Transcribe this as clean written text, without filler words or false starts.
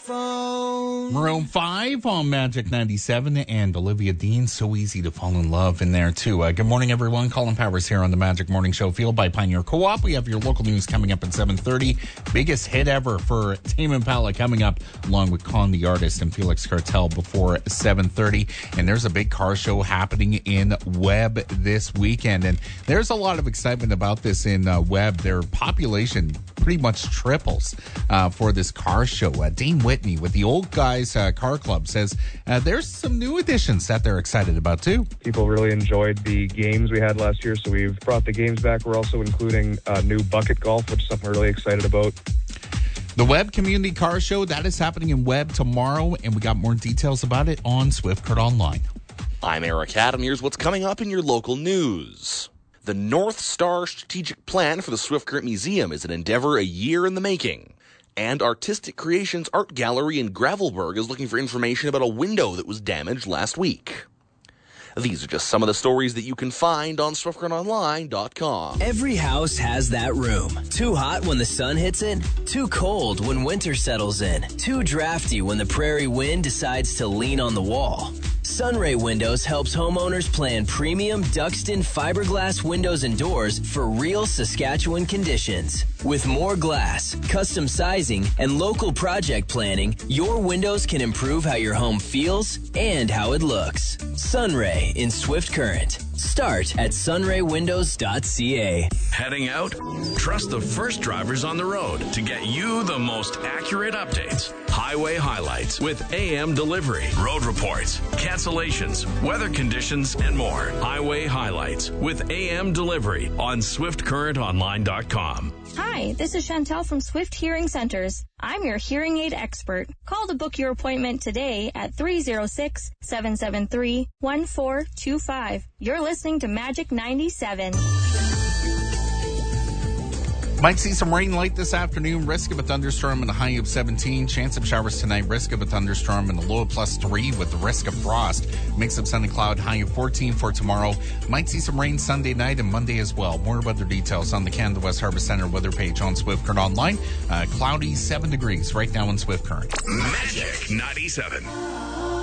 phone. Maroon 5 on Magic 97 and Olivia Dean. So easy to fall in love in there, too. Good morning, everyone. Colin Powers here on the Magic Morning Show, fueled by Pioneer Co-op. We have your local news coming up at 7:30. Biggest hit ever for Tame Impala coming up, along with Con the Artist and Felix Cartel before 7:30. And there's a big car show happening in Webb this weekend. And there's a lot of excitement about this in Webb. Their population pretty much triples for this car show. Dean Whitney with the Old Guys Car Club says there's some new additions that they're excited about too. People really enjoyed the games we had last year, so we've brought the games back. We're also including new bucket golf, which is something we're really excited about. The Webb Community Car Show, that is happening in Webb tomorrow, and we got more details about it on Swift Current Online. I'm Eric Adam. Here's what's coming up in your local news. The North Star Strategic Plan for the Swift Current Museum is an endeavor a year in the making. And Artistic Creations Art Gallery in Gravelburg is looking for information about a window that was damaged last week. These are just some of the stories that you can find on SwiftCurrentOnline.com. Every house has that room. Too hot when the sun hits it, too cold when winter settles in, too drafty when the prairie wind decides to lean on the wall. Sunray Windows helps homeowners plan premium Duxton fiberglass windows and doors for real Saskatchewan conditions. With more glass, custom sizing, and local project planning, your windows can improve how your home feels and how it looks. Sunray in Swift Current. Start at sunraywindows.ca. Heading out? Trust the first drivers on the road to get you the most accurate updates. Highway highlights with AM delivery, road reports, cancellations, weather conditions, and more. Highway highlights with AM delivery on SwiftCurrentOnline.com. Hi, this is Chantel from Swift Hearing Centers. I'm your hearing aid expert. Call to book your appointment today at 306-773-1425. You're listening to Magic 97. Might see some rain late this afternoon. Risk of a thunderstorm and a high of 17. Chance of showers tonight. Risk of a thunderstorm and a low of +3 with the risk of frost. Mix of sun and cloud. High of 14 for tomorrow. Might see some rain Sunday night and Monday as well. More weather details on the Canada West Harvest Center weather page on Swift Current Online. Cloudy 7 degrees right now in Swift Current. Magic 97.